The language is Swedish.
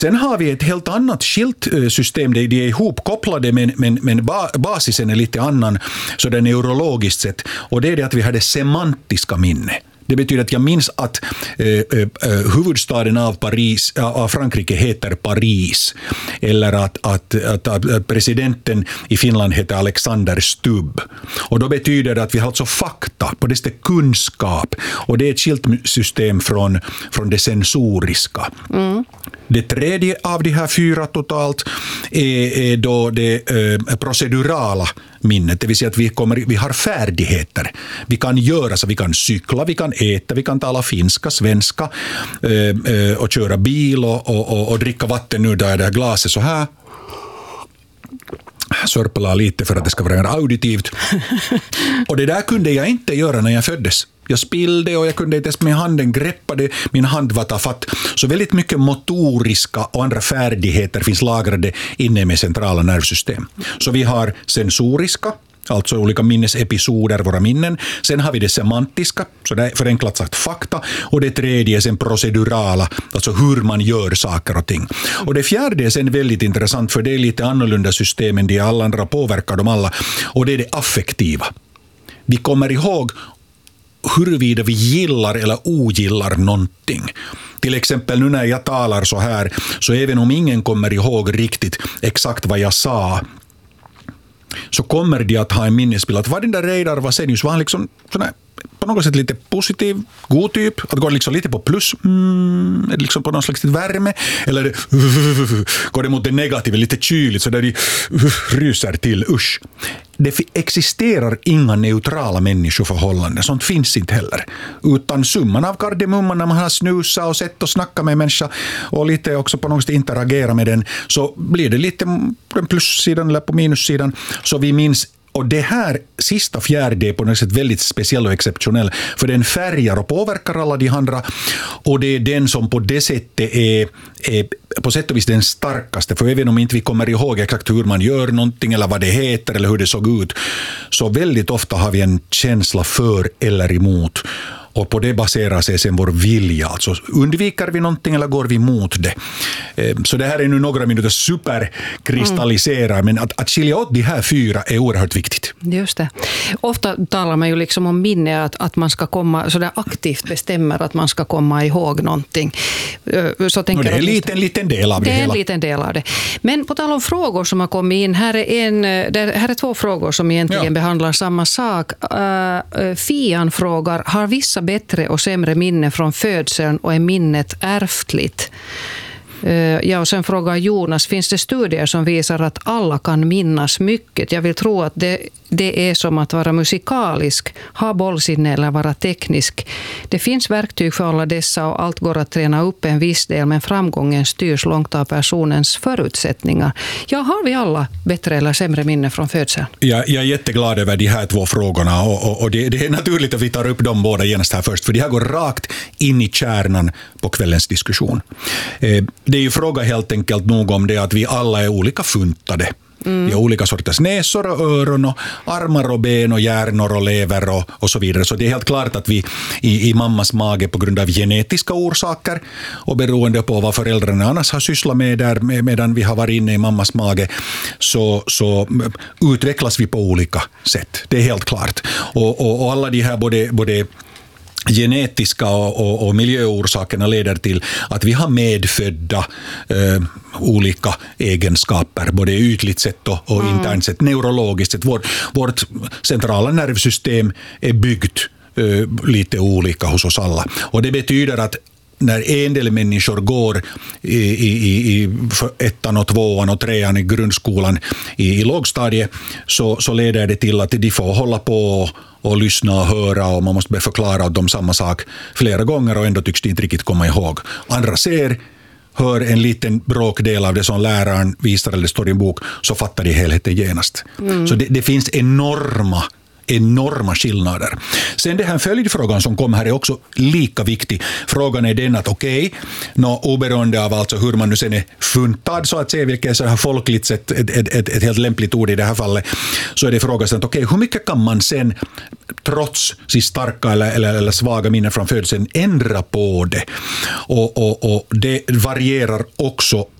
Sen har vi ett helt annat skilt system, det är ihopkopplade men basisen är lite annan så det är neurologiskt sett. Och det är det att vi har det semantiska minne. Det betyder att jag minns att huvudstaden av Frankrike heter Paris. Eller att presidenten i Finland heter Alexander Stubb. Och då betyder det att vi har alltså fakta, på det sättet kunskap. Och det är ett skilt system från det sensoriska. Mm. Det tredje av de här 4 totalt är då det procedurala minnet. Det vill säga att vi har färdigheter. Vi kan göra så, vi kan cykla, vi kan äta, vi kan tala finska, svenska och köra bil och dricka vatten nu där det här glaset så här. Sörpla lite för att det ska vara auditivt. Och det där kunde jag inte göra när jag föddes. Jag spillde och jag kunde inte ens med handen greppade, min hand var tafatt. Så väldigt mycket motoriska och andra färdigheter finns lagrade inne med centrala nervsystem. Så vi har sensoriska, alltså olika minnesepisoder, våra minnen. Sen har vi det semantiska, så det är förenklat sagt fakta. Och det tredje är sen procedurala, alltså hur man gör saker och ting. Och det fjärde är sen väldigt intressant, för det är lite annorlunda system än de alla andra, påverkar dem alla. Och det är det affektiva. Vi kommer ihåg huruvida vi gillar eller ogillar någonting. Till exempel nu när jag talar så här, så även om ingen kommer ihåg riktigt exakt vad jag sa, så kommer de att ha en minnesbild att vad den där Reidar Vasenius var liksom sån här, på något sätt lite positiv, god typ, att går liksom lite på plus, liksom på någon slags värme, eller går det mot det negativa, lite kyligt, så där de ryser till, usch. Det existerar inga neutrala människoförhållanden, sånt finns inte heller. Utan summan av kardemumman när man har snusat och sett och snackat med en människa och lite också på något sätt interagera med den, så blir det lite på den plussidan eller på minussidan, så vi minns. Och det här sista fjärde är på något sätt väldigt speciell och exceptionell, för den färgar och påverkar alla de andra, och det är den som på det sättet är på sätt och vis den starkaste, för även om inte vi kommer ihåg exakt hur man gör någonting eller vad det heter eller hur det såg ut, så väldigt ofta har vi en känsla för eller emot. Och på det baserar sig sen vår vilja. Alltså undviker vi någonting eller går vi mot det? Så det här är nu några minuter superkristallisera. Men att skilja åt de här 4 är oerhört viktigt. Just det. Ofta talar man ju liksom om minne, att man ska komma, så där aktivt bestämmer att man ska komma ihåg någonting. Så tänker det är en liten del av det hela. Det är en liten del av det. Men på tal om frågor som har kommit in, här är 2 frågor som egentligen behandlar samma sak. Fian frågar, har vissa bättre och sämre minne från födseln och är minnet ärftligt? Ja, och sen frågar Jonas, finns det studier som visar att alla kan minnas mycket? Jag vill tro att det är som att vara musikalisk, ha bollsinne eller vara teknisk. Det finns verktyg för alla dessa och allt går att träna upp en viss del, men framgången styrs långt av personens förutsättningar. Ja, har vi alla bättre eller sämre minne från födseln? Jag är jätteglad över de här 2 frågorna och det är naturligt att vi tar upp dem båda genast här först, för de här går rakt in i kärnan på kvällens diskussion. Det är ju fråga helt enkelt nog om det att vi alla är olika funtade. Vi har olika sorters näsor och öron och armar och ben och hjärnor och lever och så vidare. Så det är helt klart att vi i mammas mage på grund av genetiska orsaker och beroende på vad föräldrarna annars har sysslat med där medan vi har varit inne i mammas mage, så utvecklas vi på olika sätt. Det är helt klart. Och alla de här både genetiska och miljöorsakerna leder till att vi har medfödda olika egenskaper, både ytligt sett och internt sett, neurologiskt sett. Vårt centrala nervsystem är byggt lite olika hos oss alla. Och det betyder att när en del människor går i 1:an och 2:an och 3:an i grundskolan i lågstadiet, så leder det till att de får hålla på och lyssna och höra, och man måste börja förklara dem samma sak flera gånger och ändå tycks de inte riktigt komma ihåg. Andra hör en liten bråkdel av det som läraren visar eller står i en bok, så fattar de helheten genast. Så det finns enorma enorma skillnader. Sen det här följdfrågan som kom här är också lika viktig. Frågan är den att oberoende av alltså hur man nu sen är funtad så att säga, vilket är så här folkligt sett ett helt lämpligt ord i det här fallet, så är det frågan att hur mycket kan man sen trots sin starka eller svaga minnen från födseln ändra på det? Och det varierar också